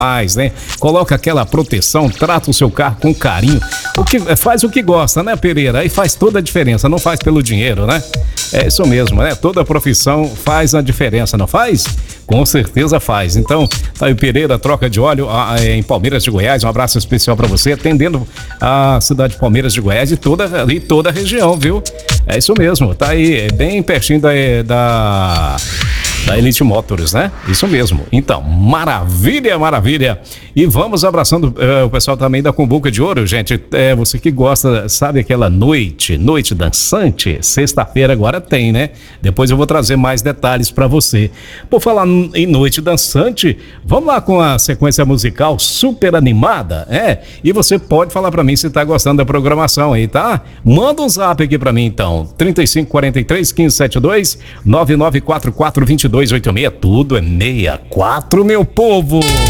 mais, né? Coloca aquela proteção, trata o seu carro com carinho. Faz o que gosta, né, Pereira? Aí faz toda a diferença, não faz pelo dinheiro, né? É isso mesmo, né? Toda profissão faz a diferença, não faz? Com certeza faz. Então, tá aí o Pereira, troca de óleo em Palmeiras de Goiás. Um abraço especial pra você, atendendo a cidade de Palmeiras de Goiás e toda a região, viu? É isso mesmo, tá aí, bem pertinho da Elite Motors, né? Isso mesmo. Então, maravilha, maravilha. E vamos abraçando o pessoal também da Cumbuca de Ouro, gente. Você que gosta, sabe aquela noite dançante? Sexta-feira agora tem, né? Depois eu vou trazer mais detalhes pra você. Por falar em noite dançante, vamos lá com a sequência musical super animada, E você pode falar pra mim se tá gostando da programação aí, tá? Manda um zap aqui pra mim, então. 3543-1572, 9944-2286, tudo é 64, meu povo!